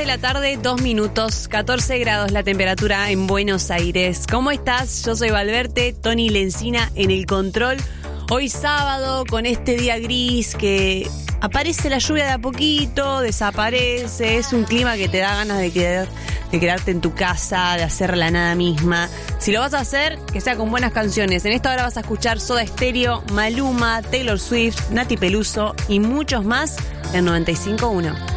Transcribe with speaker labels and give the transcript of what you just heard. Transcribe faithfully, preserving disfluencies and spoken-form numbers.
Speaker 1: la tarde, dos minutos, catorce grados la temperatura en Buenos Aires. ¿Cómo estás? Yo soy Valverte, Tony Lencina en el control. Hoy sábado, con este día gris que aparece la lluvia de a poquito, desaparece. Es un clima que te da ganas de, quedar, de quedarte en tu casa, de hacer la nada misma. Si lo vas a hacer, que sea con buenas canciones. En esta hora vas a escuchar Soda Stereo, Maluma, Taylor Swift, Nati Peluso y muchos más en noventa y cinco punto uno.